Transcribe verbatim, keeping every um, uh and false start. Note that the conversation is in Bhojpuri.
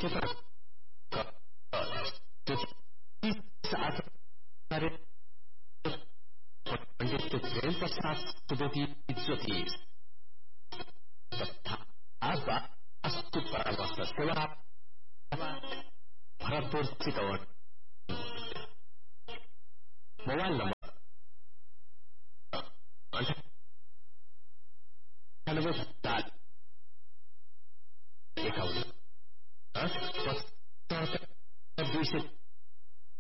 पंडित प्रेम प्रसाद सुवेदी ज्योतिष तथा वास्तु परामर्श सेवा भरतपुर चितवन। मोबाइल नंबर अंठानब्बे सात एकाउन्न दुई सय